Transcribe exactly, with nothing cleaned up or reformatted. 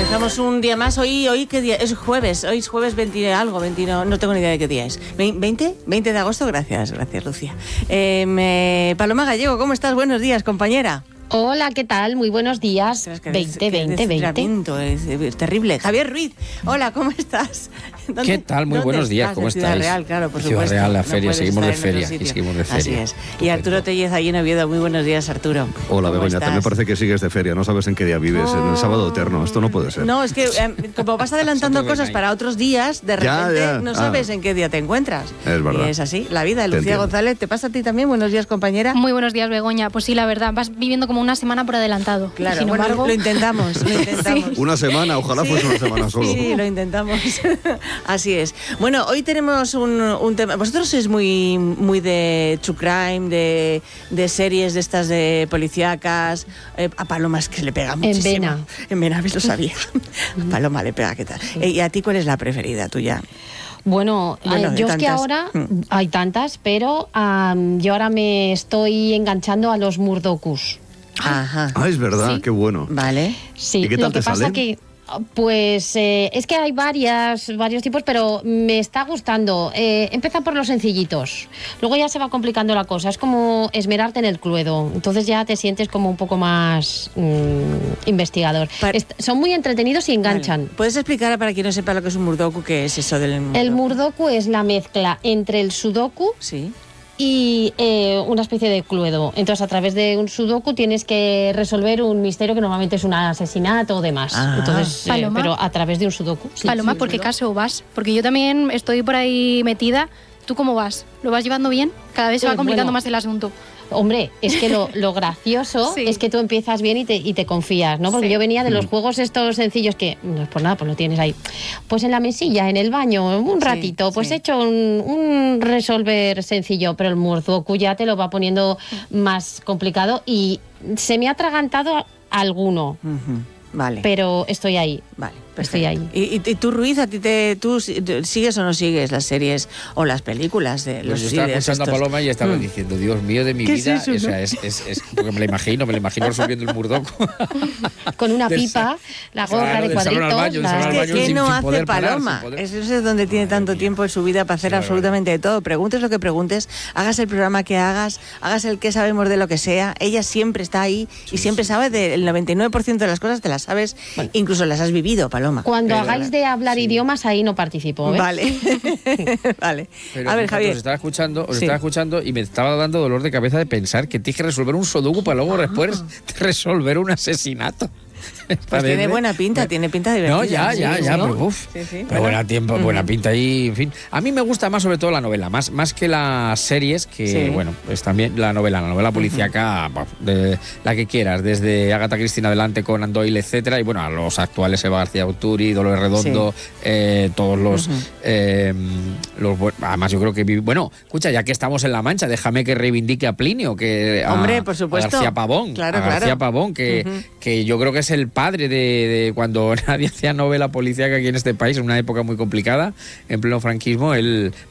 Comenzamos un día más. Hoy, hoy ¿qué día? Es jueves. Hoy es jueves veinte algo, veinte, no, no tengo ni idea de qué día es. ¿veinte? ¿veinte de agosto? Gracias, gracias, Lucía. Eh, me... Paloma Gallego, ¿cómo estás? Buenos días, compañera. Hola, ¿qué tal? Muy buenos días. veinte, veinte, veinte. Es, es terrible. Javier Ruiz, hola, ¿cómo estás? ¿Qué tal? Muy buenos días, ¿cómo estáis? Ciudad Real, claro, por Ciudad supuesto. Real, la feria, no seguimos de feria. Y seguimos de feria. Así es. Y Arturo Tellez, allí en Oviedo. Muy buenos días, Arturo. Hola, Begoña, también parece que sigues de feria, no sabes en qué día vives, oh. en el sábado eterno, esto no puede ser. No, es que eh, como vas adelantando cosas para otros días, de repente ya, ya. no sabes ah. en qué día te encuentras. Es verdad. Y es así, la vida. Lucía entiendo. González, ¿te pasa a ti también? Buenos días, compañera. Muy buenos días, Begoña. Pues sí, la verdad, vas viviendo como una semana por adelantado. Claro, sin bueno, embargo... lo intentamos, lo intentamos. Sí. Una semana, ojalá Sí. fuese una semana solo. Sí, lo intentamos. Así es. Bueno, hoy tenemos un, un tema. Vosotros sois muy, muy de true crime, de, de series de estas de policíacas. Eh, a Paloma es que le pega muchísimo. En vena. En vena, lo sabía. A Paloma le pega, ¿qué tal? Eh, ¿Y a ti cuál es la preferida tuya? Bueno, Bueno, eh, de yo es que tantas. ahora, Mm. hay tantas, pero um, yo ahora me estoy enganchando a los murdokus. Ajá. Ah, es verdad, Sí. qué bueno. Vale. Sí, ¿Y qué tal lo que te pasa salen? que pues eh, es que hay varias, varios tipos, pero me está gustando. Eh, empieza por los sencillitos, luego ya se va complicando la cosa. Es como esmerarte en el cluedo, entonces ya te sientes como un poco más mmm, investigador. Par- Est- son muy entretenidos y enganchan. Vale. ¿Puedes explicar para quien no sepa lo que es un murdoku, qué es eso del murdoku? El murdoku es la mezcla entre el sudoku Sí. y eh, una especie de cluedo. Entonces, a través de un sudoku tienes que resolver un misterio que normalmente es un asesinato o demás. Ah. Entonces, eh, Paloma. pero a través de un sudoku. Sí, Paloma, sí, ¿por qué sudoku. caso vas? Porque yo también estoy por ahí metida. ¿Tú cómo vas? ¿Lo vas llevando bien? Cada vez se va Pues complicando bueno. más el asunto. Hombre, es que lo, lo gracioso Sí. es que tú empiezas bien y te, y te confías, ¿no? Porque Sí. yo venía de los juegos estos sencillos que, no es por nada, pues lo tienes ahí. Pues en la mesilla, en el baño, un Sí, ratito, pues sí. he hecho un, un resolver sencillo, pero el murdoku ya te lo va poniendo más complicado y se me ha atragantado alguno, Ujú. Vale. pero estoy ahí. Vale, Estoy perfecto. ahí. ¿Y, y, y tú, Ruiz, a ti te, tú sigues o no sigues las series o las películas de los Pues yo estaba vídeos escuchando a estos? Paloma y estaba Mm. diciendo, Dios mío de mi ¿Qué es vida, eso, o sea, no? es, es, es porque me la imagino, me la imagino resolviendo el murdoku. Con una Del pipa, la gorra Claro, de del salón al cuadritos. baño, del la- salón al ¿Qué, baño qué sin- no sin hace poder parar, Paloma? sin poder- Eso es donde tiene Madre tanto mía. tiempo en su vida para hacer Qué absolutamente de todo. Preguntes lo que preguntes, hagas el programa que hagas, hagas el que sabemos de lo que sea. Ella siempre está ahí y siempre sabe del noventa y nueve por ciento de las cosas, te las sabes, incluso las has vivido, Paloma. Cuando Pero- hagáis de hablar sí. idiomas, ahí no participo, ¿eh? Vale. Vale. Pero A ver, fíjate, Javier. Os estaba escuchando, os Sí. estaba escuchando y me estaba dando dolor de cabeza de pensar que tienes que resolver un sudoku para luego después resolver un asesinato. Pues tiene buena pinta, tiene pinta divertida. No, ya, Sí, ya, sí, ya, ¿no? pero uf. Sí, sí, Pero bueno. buena tiempo, buena pinta y, en fin. A mí me gusta más sobre todo la novela, más, más que las series, que Sí. bueno, pues también la novela, la novela policíaca, bah, de la que quieras, desde Agatha Christie en adelante, Conan Doyle, etcétera, y bueno, a los actuales, Eva García Uturi, Dolores Redondo, eh, todos los, Ujú. eh, los buen- además yo creo que, vi- bueno, escucha, ya que estamos en La Mancha, déjame que reivindique a Plinio, que a- Hombre, por supuesto. a García Pavón, Claro, a García claro. Pavón, que, Ujú. que yo creo que es el padre de, de cuando nadie hacía novela policíaca aquí en este país, en una época muy complicada, en pleno franquismo, él